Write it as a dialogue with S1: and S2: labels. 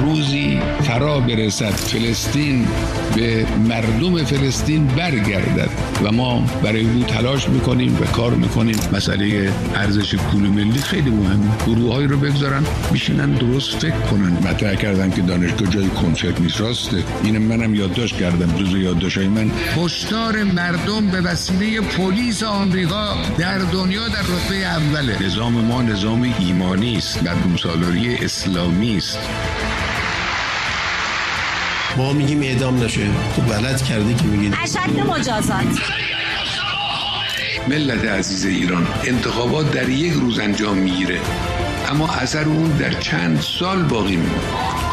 S1: روزی فرا برسد فلسطین به مردم فلسطین برگردد و ما برای او تلاش میکنیم و کار میکنیم. مسئله ارزش پول ملی خیلی مهمه. گروه‌هایی رو بگذارن بشینن درست فکر کنن. مطرح کردم که دانشگاه جای کنسرت نیست. راسته، اینم منم یادداشت کردم. جزو یادداشت‌های من هشدار مردم به وسیله پلیس آمریکا در دنیا در رتبه اوله. نظام ما نظام ایمانی است، مردم سالاری اسلامی است.
S2: ما میگیم اعدام نشه، تو غلط کردی که میگید
S3: اشد مجازات.
S1: ملت عزیز ایران، انتخابات در یک روز انجام میگیره، اما اثر اون در چند سال باقی میمونه.